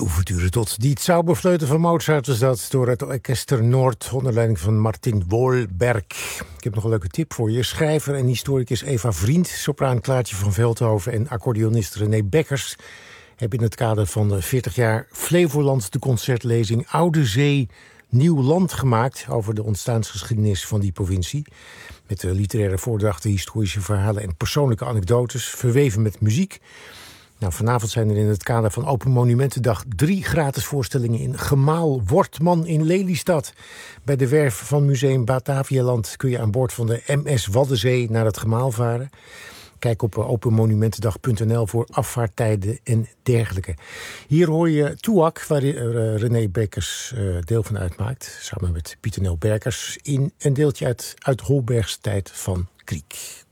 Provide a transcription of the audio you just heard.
Ouverture tot Die Zauberflöte van Mozart was dat, door het Orchester Noord onder leiding van Martin Wohlberg. Ik heb nog een leuke tip voor je. Schrijver en historicus Eva Vriend, sopraan Klaartje van Veldhoven en accordeonist René Bekkers hebben in het kader van de 40 jaar Flevoland de concertlezing Oude Zee Nieuw Land gemaakt over de ontstaansgeschiedenis van die provincie. Met de literaire voordrachten, historische verhalen en persoonlijke anekdotes, verweven met muziek. Nou, vanavond zijn er in het kader van Open Monumentendag 3 gratis voorstellingen in Gemaal Wortman in Lelystad. Bij de werf van Museum Batavialand kun je aan boord van de MS Waddenzee naar het Gemaal varen. Kijk op openmonumentendag.nl voor afvaarttijden en dergelijke. Hier hoor je Toeak, waar René Bekkers deel van uitmaakt, samen met Pieter Nel Berkers, in een deeltje uit Holbergs tijd van Kriek.